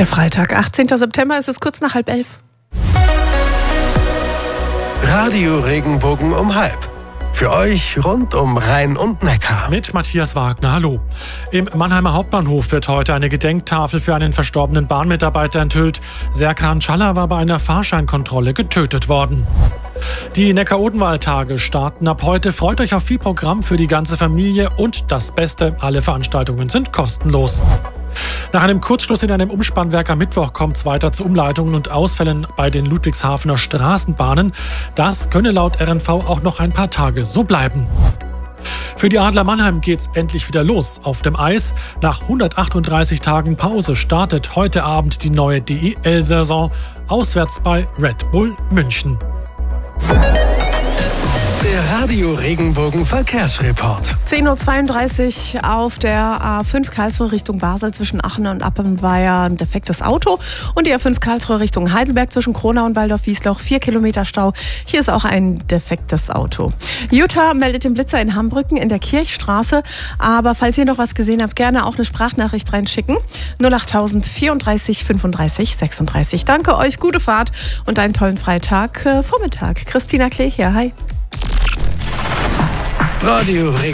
Der Freitag, 18. September, ist es kurz nach 10:30. Radio Regenbogen um 12:30. Für euch rund um Rhein und Neckar. Mit Matthias Wagner, hallo. Im Mannheimer Hauptbahnhof wird heute eine Gedenktafel für einen verstorbenen Bahnmitarbeiter enthüllt. Serkan Schaller war bei einer Fahrscheinkontrolle getötet worden. Die Neckar-Odenwald-Tage starten ab heute. Freut euch auf viel Programm für die ganze Familie und das Beste, alle Veranstaltungen sind kostenlos. Nach einem Kurzschluss in einem Umspannwerk am Mittwoch kommt es weiter zu Umleitungen und Ausfällen bei den Ludwigshafener Straßenbahnen. Das könne laut RNV auch noch ein paar Tage so bleiben. Für die Adler Mannheim geht's endlich wieder los auf dem Eis. Nach 138 Tagen Pause startet heute Abend die neue DEL-Saison auswärts bei Red Bull München. Der Radio Regenbogen Verkehrsreport. 10:32 Uhr auf der A5 Karlsruhe Richtung Basel zwischen Aachen und Appen war ja ein defektes Auto. Und die A5 Karlsruhe Richtung Heidelberg zwischen Kronau und Waldorf-Wiesloch 4 Kilometer Stau. Hier ist auch ein defektes Auto. Jutta meldet den Blitzer in Hambrücken in der Kirchstraße. Aber falls ihr noch was gesehen habt, gerne auch eine Sprachnachricht reinschicken. 08000 34 35 36. Danke euch, gute Fahrt und einen tollen Freitag Vormittag. Christina Klee hier, hi. Radio